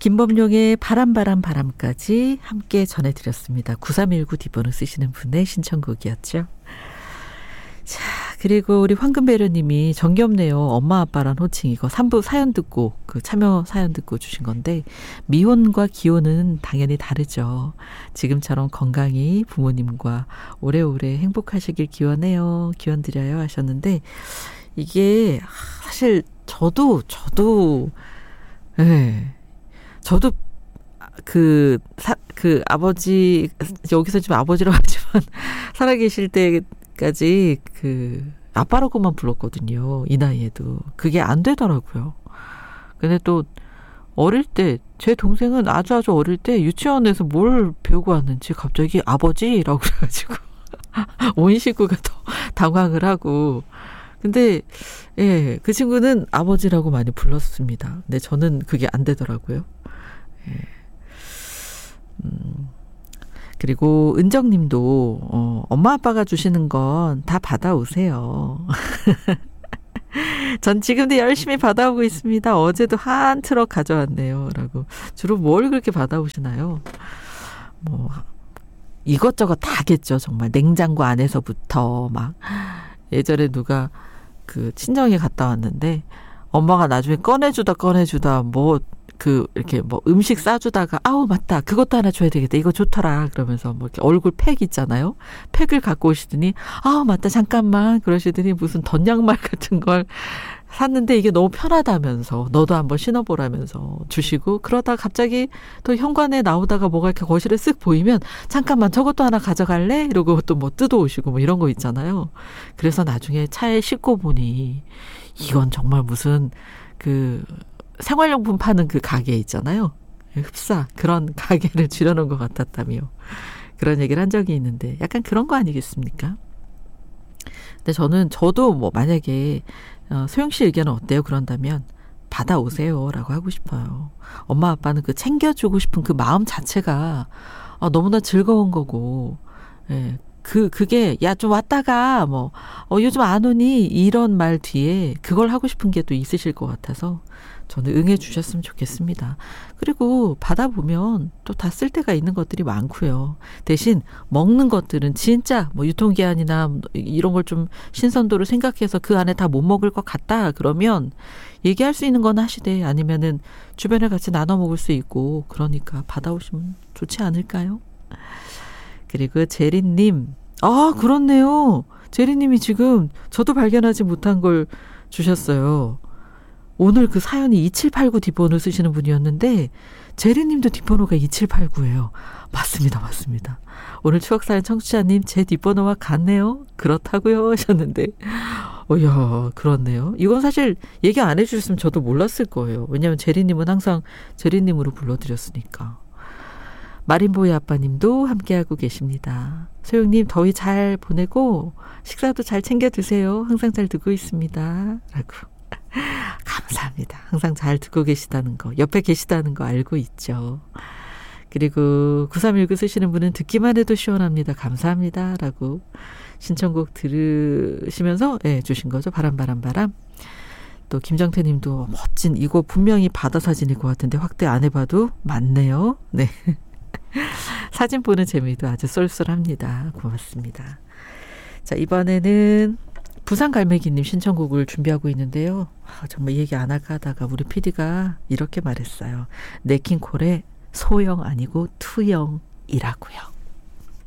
김범룡의 바람까지 함께 전해드렸습니다. 9319 뒷번호 쓰시는 분의 신청곡이었죠. 자, 그리고 우리 황금배려님이 정겹네요. 엄마 아빠란 호칭 이거 3부 사연 듣고 참여 사연 듣고 주신 건데 미혼과 기혼은 당연히 다르죠. 지금처럼 건강히 부모님과 오래오래 행복하시길 기원해요. 기원드려요 하셨는데 이게 사실 저도 아버지 여기서 지금 아버지라고 하지만 살아계실 때까지 아빠라고만 불렀거든요. 이 나이에도 그게 안 되더라고요. 근데 또 어릴 때 제 동생은 아주 어릴 때 유치원에서 뭘 배우고 왔는지 갑자기 아버지라고 그래가지고 온 식구가 더 당황을 하고 근데 예, 그 친구는 아버지라고 많이 불렀습니다. 근데 저는 그게 안 되더라고요. 예. 그리고 은정님도 엄마 아빠가 주시는 건 다 받아오세요. 전 지금도 열심히 받아오고 있습니다. 어제도 한 트럭 가져왔네요. 라고. 주로 뭘 그렇게 받아오시나요? 뭐 이것저것 다겠죠. 정말 냉장고 안에서부터 막 예전에 누가 친정에 갔다 왔는데 엄마가 나중에 꺼내주다 이렇게 음식 싸주다가 아우 맞다 그것도 하나 줘야 되겠다 이거 좋더라 그러면서 이렇게 얼굴 팩 있잖아요. 팩을 갖고 오시더니 아우 맞다 잠깐만 그러시더니 무슨 덧양말 같은 걸 샀는데 이게 너무 편하다면서 너도 한번 신어보라면서 주시고 그러다 갑자기 또 현관에 나오다가 뭐가 이렇게 거실에 쓱 보이면 잠깐만 저것도 하나 가져갈래? 이러고 또 뜯어오시고 이런 거 있잖아요. 그래서 나중에 차에 싣고 보니 이건 정말 무슨 생활용품 파는 가게 있잖아요. 흡사 그런 가게를 줄여놓은 것 같았다며 그런 얘기를 한 적이 있는데 약간 그런 거 아니겠습니까? 근데 저도 만약에 소영 씨 의견은 어때요? 그런다면 받아오세요 라고 하고 싶어요. 엄마 아빠는 챙겨주고 싶은 그 마음 자체가 너무나 즐거운 거고 예, 그게 야 좀 왔다가 요즘 안 오니 이런 말 뒤에 그걸 하고 싶은 게 또 있으실 것 같아서 저는 응해 주셨으면 좋겠습니다. 그리고 받아보면 또 다 쓸 데가 있는 것들이 많고요. 대신 먹는 것들은 진짜 유통기한이나 이런 걸 좀 신선도를 생각해서 그 안에 다 못 먹을 것 같다 그러면 얘기할 수 있는 건 하시되 아니면은 주변에 같이 나눠 먹을 수 있고 그러니까 받아오시면 좋지 않을까요? 그리고 제리님 그렇네요. 제리님이 지금 저도 발견하지 못한 걸 주셨어요. 오늘 사연이 2789 뒷번호 쓰시는 분이었는데 제리님도 뒷번호가 2789예요. 맞습니다. 오늘 추억사연 청취자님 제 뒷번호와 같네요. 그렇다고요 하셨는데 야 그렇네요. 이건 사실 얘기 안 해주셨으면 저도 몰랐을 거예요. 왜냐하면 제리님은 항상 제리님으로 불러드렸으니까. 마린보이 아빠님도 함께하고 계십니다. 소영님 더위 잘 보내고 식사도 잘 챙겨 드세요. 항상 잘 듣고 있습니다. 라고. 감사합니다. 항상 잘 듣고 계시다는 거, 옆에 계시다는 거 알고 있죠. 그리고 9319 쓰시는 분은 듣기만 해도 시원합니다. 감사합니다. 라고 신청곡 들으시면서 주신 거죠. 바람. 또 김정태 님도 멋진 이거 분명히 바다 사진일 것 같은데 확대 안 해봐도 맞네요. 네. 사진 보는 재미도 아주 쏠쏠합니다. 고맙습니다. 자, 이번에는 부산갈매기님 신청곡을 준비하고 있는데요. 정말 얘기 안 할까 하다가 우리 PD가 이렇게 말했어요. 네킹콜의 소영 아니고 투영이라고요.